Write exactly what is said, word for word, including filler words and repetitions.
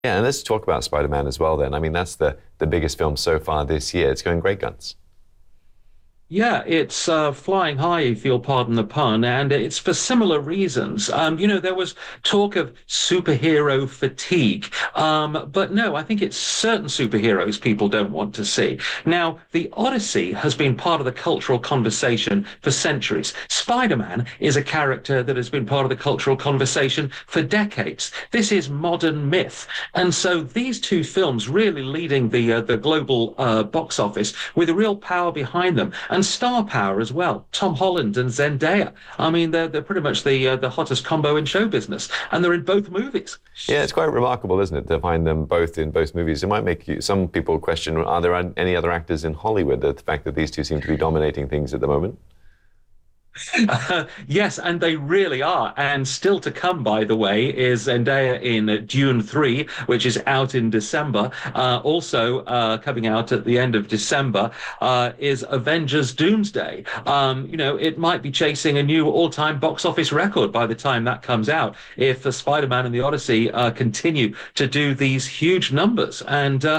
Yeah, and let's talk about Spider-Man as well then. I mean, that's the the biggest film so far this year. It's going great guns. Yeah, it's uh, flying high, if you'll pardon the pun, and it's for similar reasons. Um, you know, there was talk of superhero fatigue, um, but no, I think it's certain superheroes people don't want to see. Now, the Odyssey has been part of the cultural conversation for centuries. Spider-Man is a character that has been part of the cultural conversation for decades. This is modern myth, and so these two films really leading the uh, the global uh, box office with a real power behind them. And star power as well. Tom Holland and Zendaya. I mean, they're they're pretty much the uh, the hottest combo in show business, and they're in both movies. Yeah, it's quite remarkable, isn't it, to find them both in both movies. It might make you, some people question, are there any other actors in Hollywood? The fact that these two seem to be dominating things at the moment. Uh, yes, and they really are. And still to come, by the way, is Zendaya in Dune three, which is out in December. Uh, also uh, coming out at the end of December uh, is Avengers Doomsday. Um, you know, it might be chasing a new all-time box office record by the time that comes out if uh, Spider-Man and the Odyssey uh, continue to do these huge numbers. And uh,